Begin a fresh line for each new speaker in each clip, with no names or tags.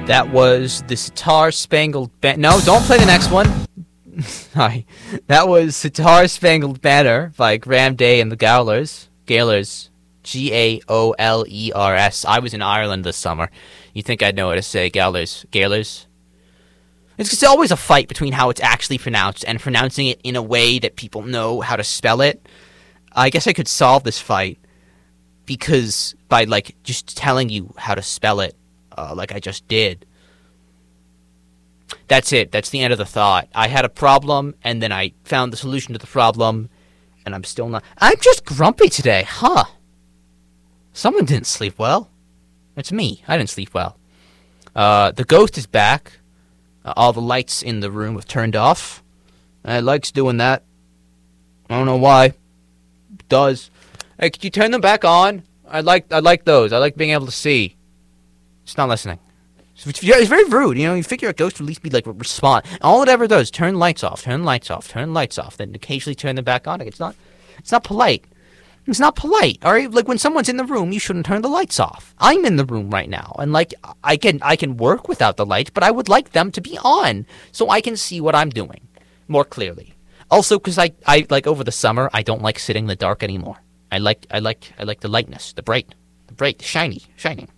That was the Sitar Spangled Banner. No, don't play the next one. Sorry. That was Sitar Spangled Banner by Graham Day and the Gaolers. Gaolers. Gaolers. I was in Ireland this summer. You'd think I'd know how to say Gaolers. Gaolers. It's always a fight between how it's actually pronounced and pronouncing it in a way that people know how to spell it. I guess I could solve this fight because by, like, just telling you how to spell it. Like I just did. That's it. That's the end of the thought. I had a problem, and then I found the solution to the problem, and I'm still not... I'm just grumpy today, huh? Someone didn't sleep well. It's me. I didn't sleep well. The ghost is back. All the lights in the room have turned off. I likes doing that. I don't know why. It does. Hey, could you turn them back on? I like those. I like being able to see. It's not listening. It's very rude. You know, you figure a ghost would at least be like respond. All it ever does, turn lights off, turn lights off, turn lights off, then occasionally turn them back on. It's not polite. It's not polite. All right, like when someone's in the room, you shouldn't turn the lights off. I'm in the room right now, and like I can work without the lights, but I would like them to be on so I can see what I'm doing more clearly. Also, because I like over the summer, I don't like sitting in the dark anymore. I like the lightness, the bright, the shining.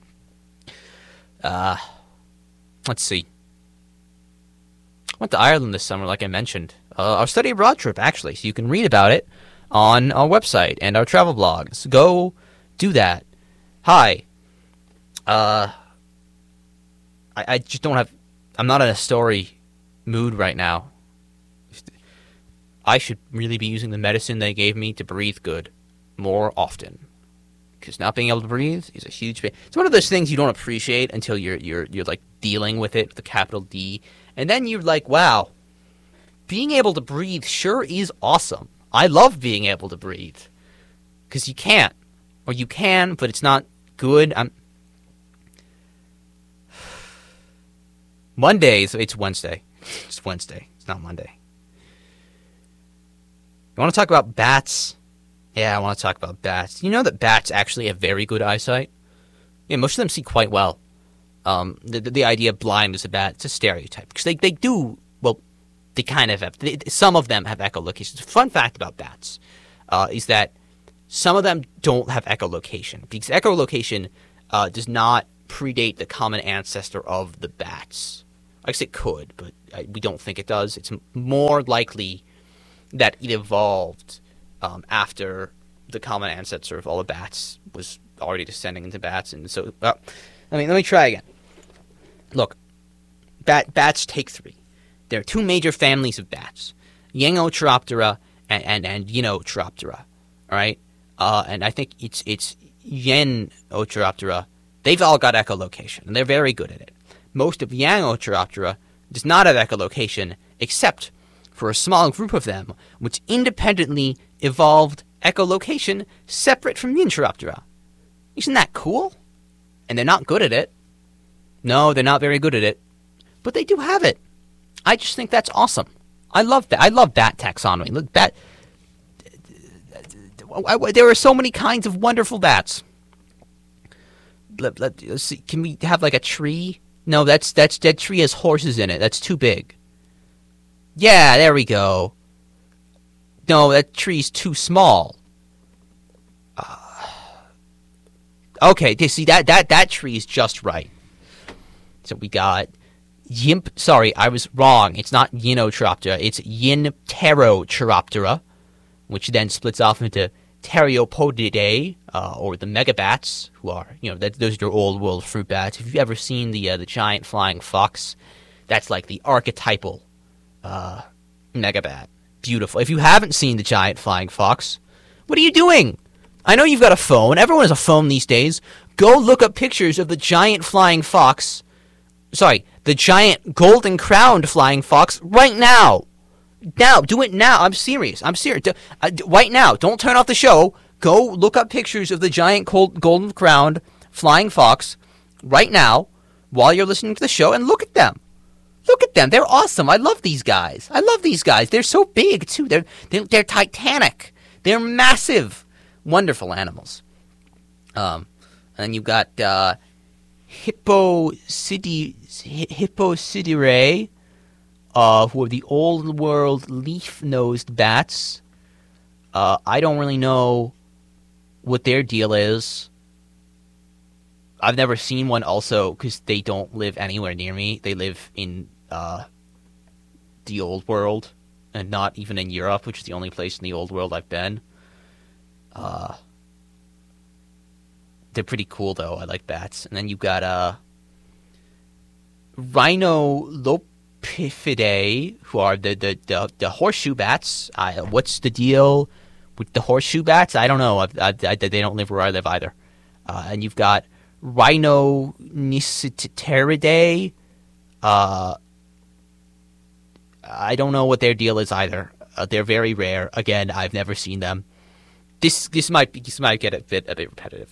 Let's see. Went to Ireland this summer, like I mentioned. Our study abroad trip, actually, so you can read about it on our website and our travel blogs. Go do that. Hi. I just don't have... I'm not in a story mood right now. I should really be using the medicine they gave me to breathe good more often. Because not being able to breathe is a huge pain. It's one of those things you don't appreciate until you're like dealing with it with a capital D, and then you're like, wow, being able to breathe sure is awesome. I love being able to breathe because you can't, or you can, but it's not good. Mondays. It's Wednesday. It's Wednesday. It's not Monday. You want to talk about bats? Yeah, I want to talk about bats. You know that bats actually have very good eyesight? Yeah, most of them see quite well. The idea of blind as a bat, it's a stereotype. Because they do, well, they kind of have, some of them have echolocation. Fun fact about bats is that some of them don't have echolocation. Because echolocation does not predate the common ancestor of the bats. I guess it could, but we don't think it does. It's more likely that it evolved after the common ancestor of all the bats was already descending into bats. And so, let me try again. Look, bats take three. There are two major families of bats, Yenochiroptera and Yinochiroptera, all right? And I think it's Yenochiroptera. They've all got echolocation, and they're very good at it. Most of Yenochiroptera does not have echolocation, except for a small group of them, which independently evolved echolocation separate from Yinochiroptera. Isn't that cool? And they're not good at it. No, they're not very good at it. But they do have it. I just think that's awesome. I love that. I love bat taxonomy. Look, there are so many kinds of wonderful bats. Let's see. Can we have like a tree? No, that tree has horses in it. That's too big. Yeah, there we go. No, that tree's too small. Okay, see that tree is just right. So we got sorry, I was wrong. It's not Yinochiroptera. It's Yinterochiroptera, which then splits off into Pteropodidae, or the megabats, who are, those are your old world fruit bats. If you've ever seen the giant flying fox, that's like the archetypal megabat. Beautiful. If you haven't seen the giant flying fox, what are you doing? I know you've got a phone. Everyone has a phone these days. Go look up pictures of the giant flying fox. Sorry, the giant golden-crowned flying fox right now. Now, do it now. I'm serious. Right now. Don't turn off the show. Go look up pictures of the giant golden-crowned flying fox right now while you're listening to the show, and look at them. Look at them. They're awesome. I love these guys. They're so big, too. They're titanic. They're massive. Wonderful animals. And you've got Hippocidirae, who are the old world leaf-nosed bats. I don't really know what their deal is. I've never seen one also because they don't live anywhere near me. They live in the old world and not even in Europe, which is the only place in the old world I've been. They're pretty cool though. I like bats. And then you've got Rhinolophidae, who are the horseshoe bats. What's the deal with the horseshoe bats? I don't know. They don't live where I live either. And you've got Rhinoniceridae. I don't know what their deal is either. They're very rare. Again, I've never seen them. This might get a bit repetitive.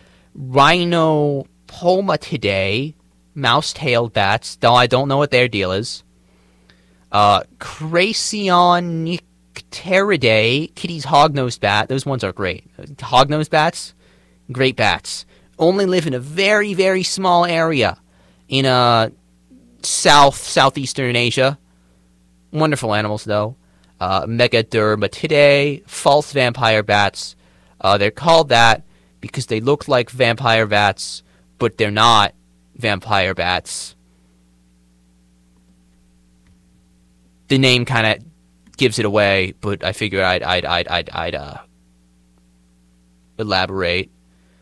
Rhinopomatidae, mouse-tailed bats. Though I don't know what their deal is. Crasionicteridae, Kitty's hog-nosed bat. Those ones are great. Hog-nosed bats, great bats. Only live in a very, very small area in southeastern Asia. Wonderful animals, though. Megadermatidae, false vampire bats. They're called that because they look like vampire bats, but they're not vampire bats. The name kind of gives it away, but I figured I'd elaborate.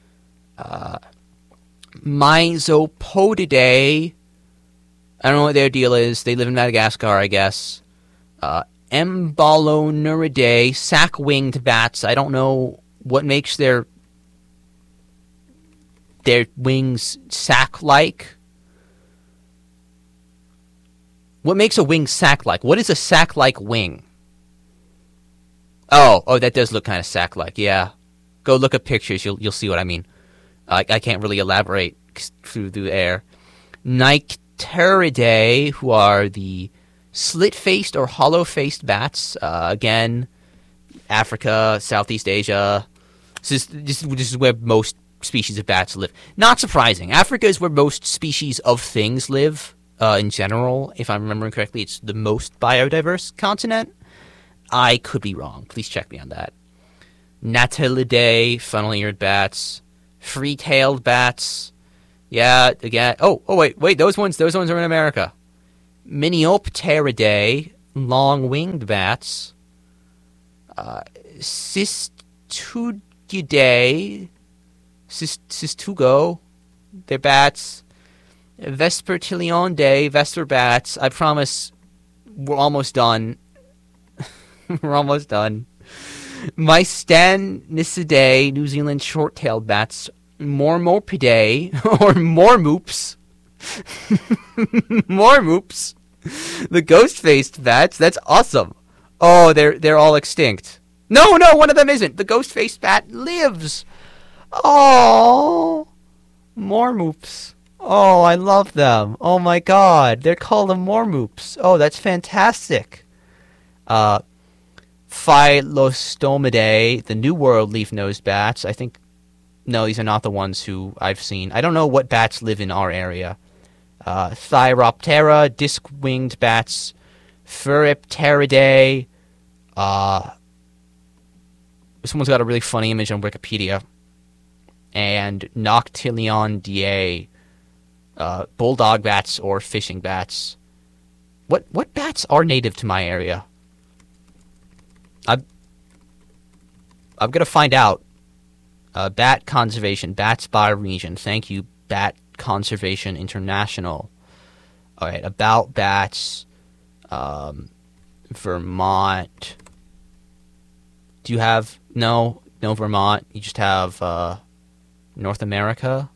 Mysopodidae. I don't know what their deal is. They live in Madagascar, I guess. Emballonuridae, sack-winged bats. I don't know what makes their wings sack-like. What makes a wing sack-like? What is a sack-like wing? Oh, that does look kind of sack-like. Yeah, go look at pictures. You'll see what I mean. I can't really elaborate through the air. Nycteridae, who are the slit-faced or hollow-faced bats. Again, Africa, Southeast Asia. This is where most species of bats live. Not surprising. Africa is where most species of things live. In general, if I'm remembering correctly, it's the most biodiverse continent. I could be wrong. Please check me on that. Natilidae, funnel-eared bats. Free-tailed bats. Yeah, again. Oh, wait. Those ones are in America. Miniopteridae, long-winged bats. Cistugo, they're bats. Vespertiliondae, vesper bats. I promise we're almost done. We're almost done. Mystanicidae, New Zealand short-tailed bats. Mormopidae, or Mormoops. Mormoops. The ghost-faced bats. That's awesome. Oh, they're all extinct. No, one of them isn't. The ghost-faced bat lives. Oh, Mormoops. Oh, I love them. Oh my god, they're called the Mormoops. Oh, that's fantastic. Phylostomidae, the New World leaf-nosed bats. I think, no, these are not the ones who I've seen. I don't know what bats live in our area. Thyroptera, disc-winged bats. Pheropteridae. Someone's got a really funny image on Wikipedia. And Noctiliondae. Bulldog bats or fishing bats. What bats are native to my area? I'm gonna find out. Bat conservation, bats by region. Thank you, Bat Conservation International. All right, about bats. Vermont. Do you have no Vermont? You just have North America.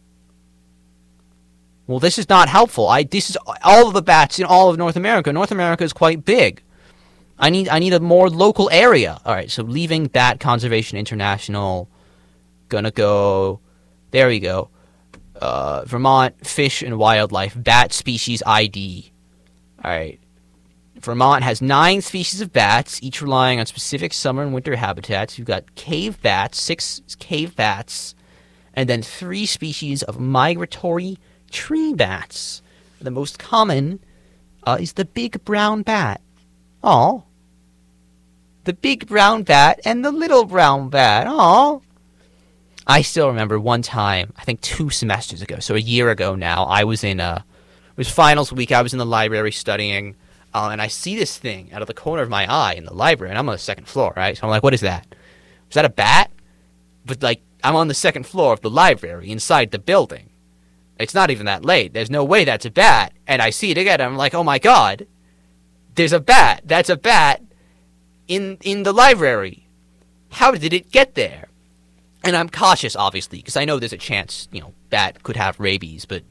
Well, this is not helpful. This is all of the bats in all of North America. North America is quite big. I need a more local area. All right, so leaving Bat Conservation International, gonna go. There we go. Vermont Fish and Wildlife Bat Species ID. All right. Vermont has 9 species of bats, each relying on specific summer and winter habitats. You've got cave bats, 6 cave bats, and then 3 species of migratory tree bats. The most common is the big brown bat. Aw. The big brown bat and the little brown bat. Aw. I still remember one time, I think 2 semesters ago, so a year ago now, I was in it was finals week, I was in the library studying, and I see this thing out of the corner of my eye in the library, and I'm on the 2nd floor, right? So I'm like, what is that? Is that a bat? But, like, I'm on the 2nd floor of the library, inside the building. It's not even that late. There's no way that's a bat. And I see it again, and I'm like, oh my god, there's a bat. That's a bat in the library. How did it get there? And I'm cautious, obviously, because I know there's a chance, bat could have rabies, but,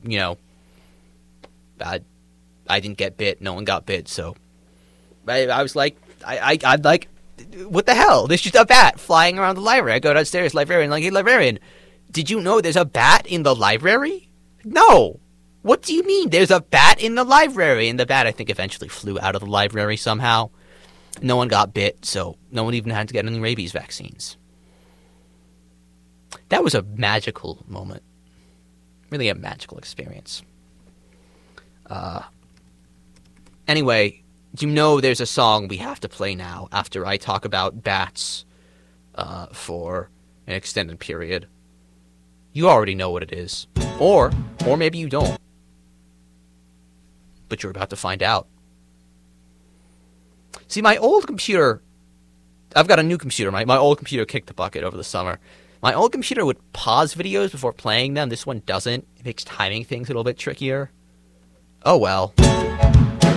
I didn't get bit, no one got bit, so I was like, I'm like, what the hell? There's just a bat flying around the library. I go downstairs, librarian, like, hey, librarian, did you know there's a bat in the library? No. What do you mean there's a bat in the library? And the bat, I think, eventually flew out of the library somehow. No one got bit, so no one even had to get any rabies vaccines. That was a magical moment. Really a magical experience. Anyway, do you know there's a song we have to play now after I talk about bats for an extended period? You already know what it is. Or maybe you don't. But you're about to find out. See, my old computer... I've got a new computer. My old computer kicked the bucket over the summer. My old computer would pause videos before playing them. This one doesn't. It makes timing things a little bit trickier. Oh well.